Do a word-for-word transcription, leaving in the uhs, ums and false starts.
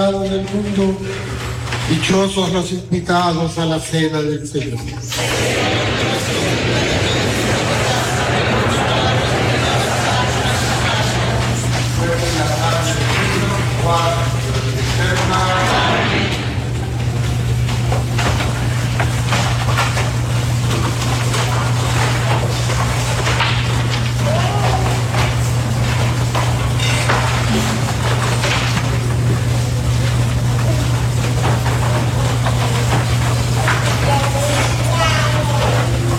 pecado del mundo, dichosos los invitados a la cena del Señor.